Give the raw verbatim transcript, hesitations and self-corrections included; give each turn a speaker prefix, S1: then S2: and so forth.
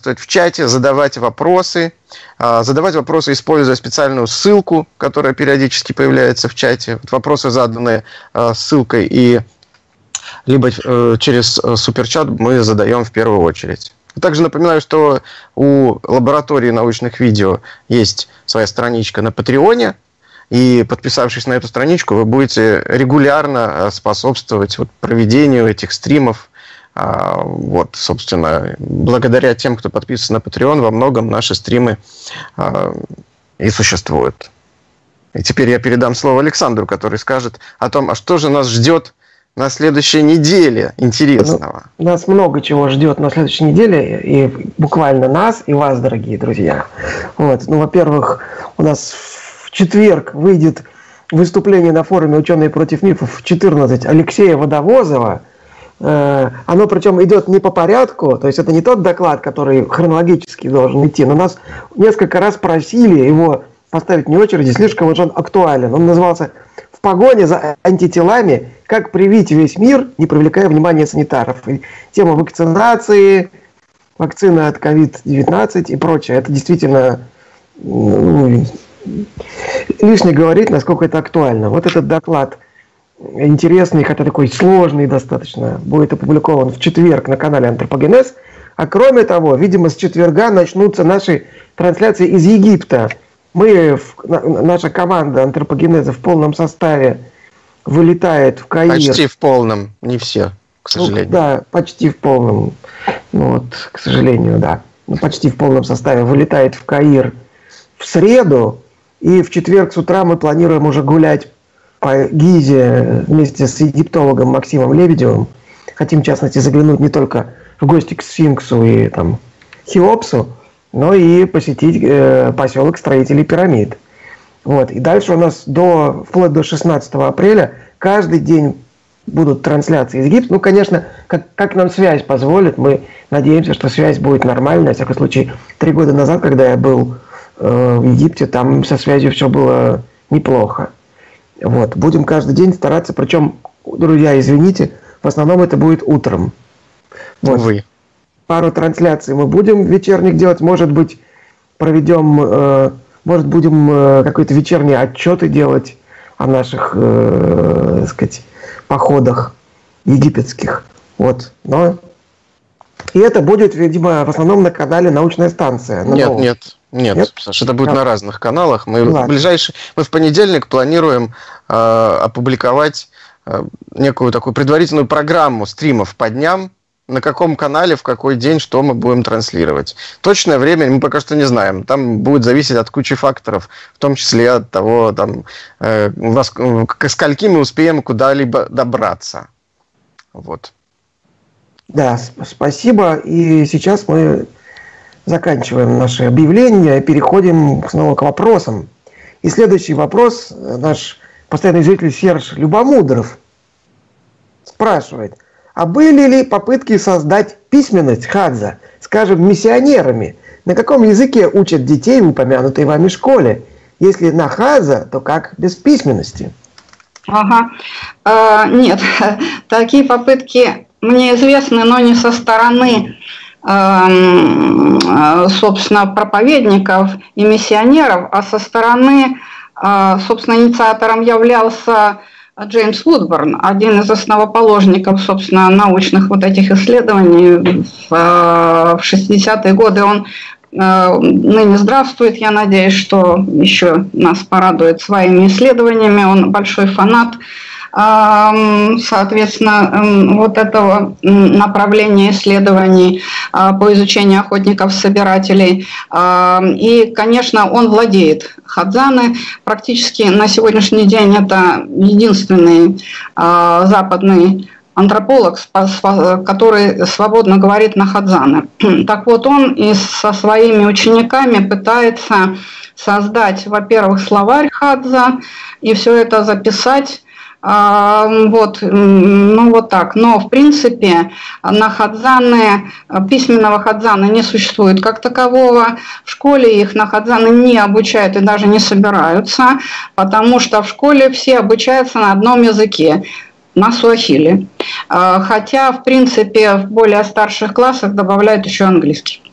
S1: в чате, задавать вопросы. Задавать вопросы, используя специальную ссылку, которая периодически появляется в чате. Вопросы, заданные ссылкой, и либо через суперчат мы задаем в первую очередь. Также напоминаю, что у лаборатории научных видео есть своя страничка на Патреоне. И, подписавшись на эту страничку, вы будете регулярно способствовать вот проведению этих стримов. Вот, собственно, благодаря тем, кто подписан на Patreon, во многом наши стримы и существуют. И теперь я передам слово Александру, который скажет о том, а что же нас ждет на следующей неделе интересного.
S2: Ну, нас много чего ждет на следующей неделе, и буквально нас, и вас, дорогие друзья. Вот. Ну, во-первых, у нас в четверг выйдет выступление на форуме «Ученые против мифов» четырнадцать Алексея Водовозова. Оно причем идет не по порядку, то есть это не тот доклад, который хронологически должен идти, но нас несколько раз просили его поставить вне очереди, слишком уж он актуален. Он назывался «В погоне за антителами. Как привить весь мир, не привлекая внимания санитаров». И тема вакцинации, вакцины от ковид девятнадцать и прочее. Это действительно ну, лишне говорить, насколько это актуально. Вот этот доклад интересный, хотя такой сложный достаточно, будет опубликован в четверг на канале Антропогенез. А кроме того, видимо, с четверга начнутся наши трансляции из Египта. Мы, наша команда Антропогенеза в полном составе вылетает в Каир.
S1: Почти в полном, не все, к сожалению.
S2: Ну, да, почти в полном. Ну, вот, к сожалению, да. Ну, почти в полном составе вылетает в Каир в среду. И в четверг с утра мы планируем уже гулять по Гизе вместе с египтологом Максимом Лебедевым. Хотим, в частности, заглянуть не только в гости к Сфинксу и там, Хеопсу, но и посетить э, поселок строителей пирамид. Вот. И дальше у нас до, вплоть до шестнадцатого апреля каждый день будут трансляции из Египта. Ну, конечно, как, как нам связь позволит, мы надеемся, что связь будет нормальная. Во всяком случае, три года назад, когда я был э, в Египте, там со связью все было неплохо. Вот. Будем каждый день стараться, причем, друзья, извините, в основном это будет утром. Вот.
S1: Увы.
S2: Пару трансляций мы будем вечерних делать, может быть, проведем, э, может, будем э, какие-то вечерние отчеты делать о наших, э, так сказать, походах египетских. Вот. Но и это будет, видимо, в основном на канале «Научная станция».
S1: Нет, новом. нет. Нет, Нет, Саша, это будет а. на разных каналах. Мы
S2: Ладно.
S1: в ближайший, мы в понедельник планируем э, опубликовать э, некую такую предварительную программу стримов по дням, на каком канале, в какой день, что мы будем транслировать. Точное время мы пока что не знаем. Там будет зависеть от кучи факторов, в том числе от того, там, э, к скольки мы успеем куда-либо добраться. Вот.
S2: Да, спасибо. И сейчас мы заканчиваем наше объявление и переходим снова к вопросам. И следующий вопрос наш постоянный зритель Серж Любомудров спрашивает: а были ли попытки создать письменность Хадза, скажем, миссионерами? На каком языке учат детей в упомянутой вами школе? Если на Хадза, то как без письменности?
S3: Ага. А, нет, такие попытки мне известны, но не со стороны, собственно, проповедников и миссионеров, а со стороны, собственно, инициатором являлся Джеймс Вудборн, один из основоположников, собственно, научных вот этих исследований. В шестидесятые годы он ныне здравствует, я надеюсь, что еще нас порадует своими исследованиями. Он большой фанат, соответственно, вот этого направления исследований по изучению охотников-собирателей. И, конечно, он владеет хадзаны. Практически на сегодняшний день это единственный западный антрополог, который свободно говорит на хадзаны. Так вот, он и со своими учениками пытается создать, во-первых, словарь хадза, и все это записать. Вот, ну вот так. Но, в принципе, на хадзаны, письменного хадзана не существует как такового. В школе их на хадзаны не обучают и даже не собираются, потому что в школе все обучаются на одном языке, на суахили. Хотя, в принципе, в более старших классах добавляют еще английский.